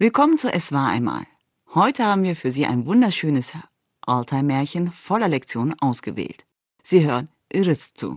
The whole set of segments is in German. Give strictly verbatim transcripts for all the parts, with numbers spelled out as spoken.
Willkommen zu Es war einmal. Heute haben wir für Sie ein wunderschönes Alltime-Märchen voller Lektionen ausgewählt. Sie hören Iristu.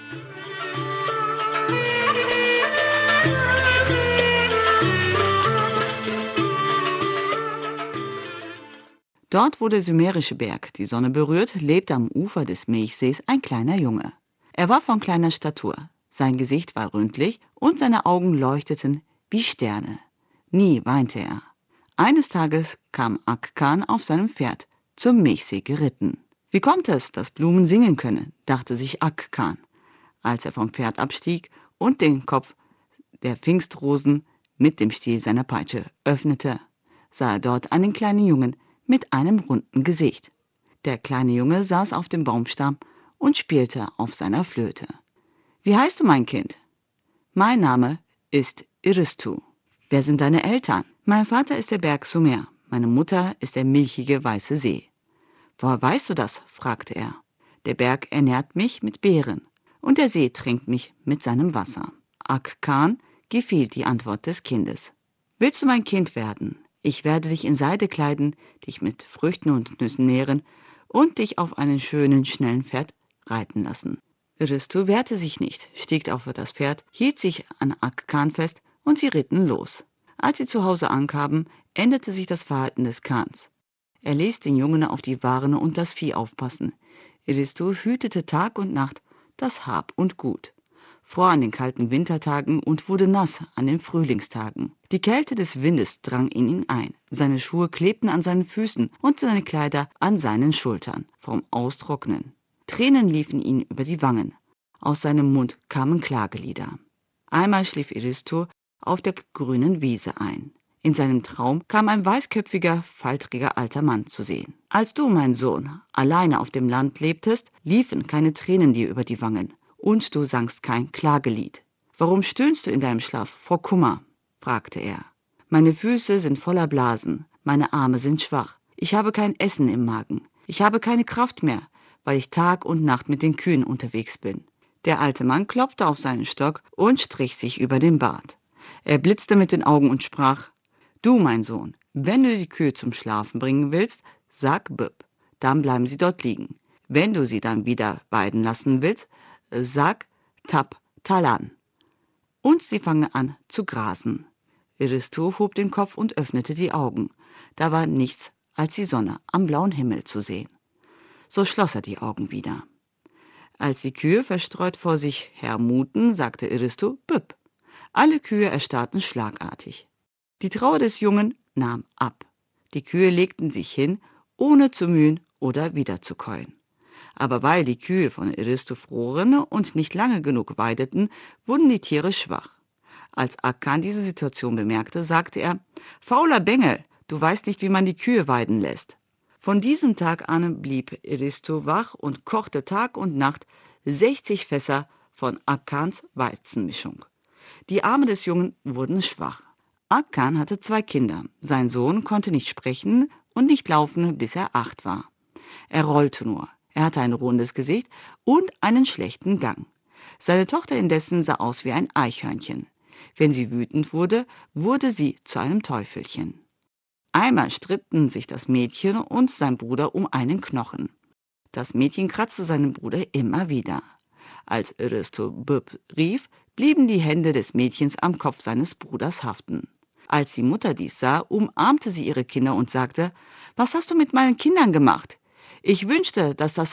Dort, wo der sumerische Berg die Sonne berührt, lebte am Ufer des Milchsees ein kleiner Junge. Er war von kleiner Statur, sein Gesicht war rundlich und seine Augen leuchteten wie Sterne. Nie weinte er. Eines Tages kam Ak Khan auf seinem Pferd zum Milchsee geritten. Wie kommt es, dass Blumen singen können, dachte sich Ak Khan, als er vom Pferd abstieg und den Kopf der Pfingstrosen mit dem Stiel seiner Peitsche öffnete, sah er dort einen kleinen Jungen mit einem runden Gesicht. Der kleine Junge saß auf dem Baumstamm und spielte auf seiner Flöte. »Wie heißt du, mein Kind?« »Mein Name ist Iristu.« »Wer sind deine Eltern?« »Mein Vater ist der Berg Sumer, meine Mutter ist der milchige weiße See.« »Woher weißt du das?« fragte er. »Der Berg ernährt mich mit Beeren und der See trinkt mich mit seinem Wasser.« Ak Khan gefiel die Antwort des Kindes. »Willst du mein Kind werden? Ich werde dich in Seide kleiden, dich mit Früchten und Nüssen nähren und dich auf einen schönen, schnellen Pferd reiten lassen.« Iristu wehrte sich nicht, stieg auf das Pferd, hielt sich an Ak Khan fest und sie ritten los. Als sie zu Hause ankamen, änderte sich das Verhalten des Khans. Er ließ den Jungen auf die Waren und das Vieh aufpassen. Iristu hütete Tag und Nacht das Hab und Gut, fror an den kalten Wintertagen und wurde nass an den Frühlingstagen. Die Kälte des Windes drang in ihn ein, seine Schuhe klebten an seinen Füßen und seine Kleider an seinen Schultern vom Austrocknen. Tränen liefen ihm über die Wangen, aus seinem Mund kamen Klagelieder. Einmal schlief Iristu auf der grünen Wiese ein. In seinem Traum kam ein weißköpfiger, faltriger alter Mann zu sehen. »Als du, mein Sohn, alleine auf dem Land lebtest, liefen keine Tränen dir über die Wangen, und du sangst kein Klagelied. Warum stöhnst du in deinem Schlaf vor Kummer?« fragte er. »Meine Füße sind voller Blasen, meine Arme sind schwach, ich habe kein Essen im Magen, ich habe keine Kraft mehr, weil ich Tag und Nacht mit den Kühen unterwegs bin.« Der alte Mann klopfte auf seinen Stock und strich sich über den Bart. Er blitzte mit den Augen und sprach: »Du, mein Sohn, wenn du die Kühe zum Schlafen bringen willst, sag Bip, dann bleiben sie dort liegen. Wenn du sie dann wieder weiden lassen willst, sag Tap Talan. Und sie fangen an zu grasen.« Iristu hob den Kopf und öffnete die Augen. Da war nichts als die Sonne am blauen Himmel zu sehen. So schloss er die Augen wieder. Als die Kühe verstreut vor sich hermuten, sagte Iristu Bip. Alle Kühe erstarrten schlagartig. Die Trauer des Jungen nahm ab. Die Kühe legten sich hin, ohne zu mühen oder wieder zu käuen. Aber weil die Kühe von Iristu froren und nicht lange genug weideten, wurden die Tiere schwach. Als Ak Khan diese Situation bemerkte, sagte er: »Fauler Bengel, du weißt nicht, wie man die Kühe weiden lässt.« Von diesem Tag an blieb Iristu wach und kochte Tag und Nacht sechzig Fässer von Ak Khans Weizenmischung. Die Arme des Jungen wurden schwach. Ak Khan hatte zwei Kinder. Sein Sohn konnte nicht sprechen und nicht laufen, bis er acht war. Er rollte nur. Er hatte ein rundes Gesicht und einen schlechten Gang. Seine Tochter indessen sah aus wie ein Eichhörnchen. Wenn sie wütend wurde, wurde sie zu einem Teufelchen. Einmal stritten sich das Mädchen und sein Bruder um einen Knochen. Das Mädchen kratzte seinen Bruder immer wieder. Als Iristu Bip rief, blieben die Hände des Mädchens am Kopf seines Bruders haften. Als die Mutter dies sah, umarmte sie ihre Kinder und sagte: »Was hast du mit meinen Kindern gemacht? Ich wünschte, dass das